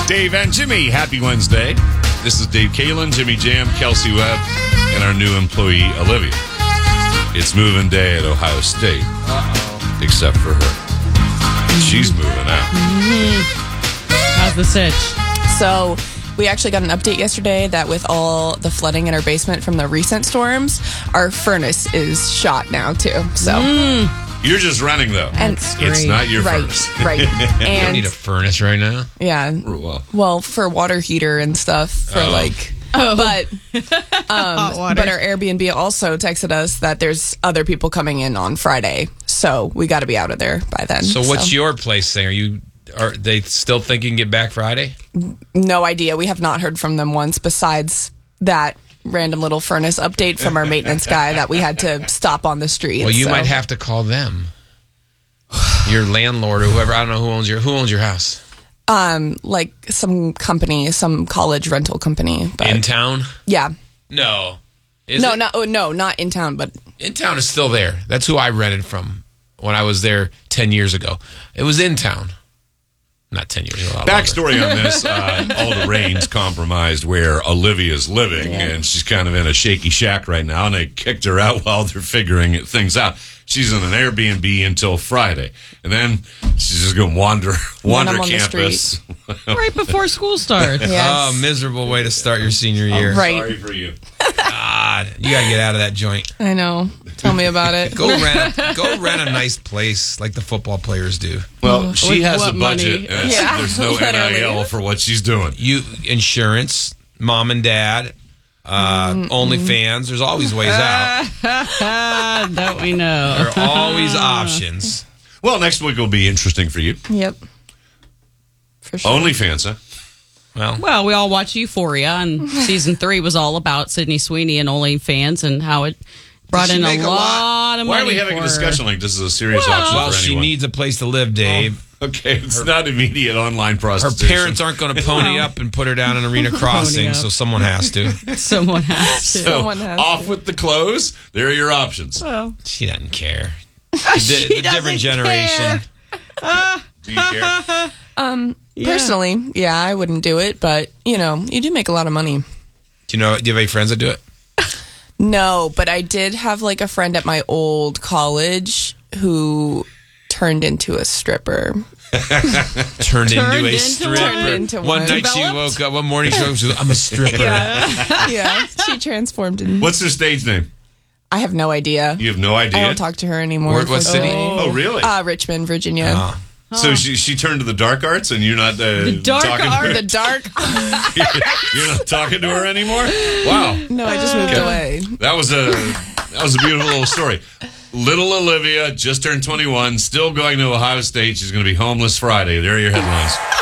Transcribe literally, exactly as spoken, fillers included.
Dave and Jimmy, happy Wednesday. This is Dave Kalin, Jimmy Jam, Kelsey Webb, and our new employee, Olivia. It's moving day at Ohio State. Uh-oh. Except for her. She's moving out. Mm-hmm. How's the sitch? So we actually got an update yesterday that with all the flooding in our basement from the recent storms, our furnace is shot now, too. So... Mm. You're just renting, though. And it's not your right, furnace. Right, And, you don't need a furnace right now? Yeah. Well, well for water heater and stuff. For oh. like... Oh. But, um, but our Airbnb also texted us that there's other people coming in on Friday. So we got to be out of there by then. So what's so. your place saying? Are you... Are they still thinking get back Friday? No idea. We have not heard from them once besides that random little furnace update from our maintenance guy that we had to stop on the street. Well, you so. might have to call them. Your landlord or whoever. I don't know who owns your who owns your house. Um, like some company, some college rental company. But in town? Yeah. No. Is no, it? not oh, no, not in town, but in town is still there. That's who I rented from when I was there ten years ago. It was in town. Not ten years ago. Backstory on this, uh, all the rain's compromised where Olivia's living, yeah. and she's kind of in a shaky shack right now, and they kicked her out while they're figuring things out. She's in an Airbnb until Friday, and then she's just going to wander, wander campus. Right before school starts. Yes. Oh, miserable way to start your senior year. Oh, right. Sorry for you. God, you got to get out of that joint. I know. Tell me about it. Go rent a, go rent a nice place like the football players do. Well, she With has what a budget, money? and Yeah, there's no N I L for what she's doing. You insurance, mom and dad, uh, mm-hmm. OnlyFans. There's always ways out. Don't we know? There are always options. Well, next week will be interesting for you. Yep. For sure. OnlyFans, huh? Well, well, we all watch Euphoria, and season three was all about Sydney Sweeney and OnlyFans and how it brought in a, a lot, lot of Why money. are we having for a discussion her. like this is a serious well, option well for she anyone? needs a place to live, Dave. Oh, okay, it's her, not immediate online Her prostitution. parents aren't going to pony up and put her down in Arena Crossing, so someone has to. Someone has to. So, Someone has off to. with the clothes. There are your options. Well, She doesn't care. she the, the doesn't different generation. Care. Do you care? Um, Yeah. personally, yeah, I wouldn't do it, but you know, you do make a lot of money. Do you know? Do you have any friends that do it? No, but I did have like a friend at my old college who turned into a stripper. Turned, Turned into a into stripper. Turned into one one. night she Developed? woke up. One morning she woke up. She was, I'm a stripper. Yeah, yeah, she transformed in. What's her stage name? I have no idea. You have no idea? I don't talk to her anymore. Where- what city? Oh, really? Uh, Richmond, Virginia. Oh. So she she turned to the dark arts, and you're not uh, The dark talking art, to her? The dark. You're not talking to her anymore? Wow. No, I just moved Okay. away. That was a that was a beautiful little story. Little Olivia just turned twenty-one, still going to Ohio State. She's going to be homeless Friday. There are your headlines.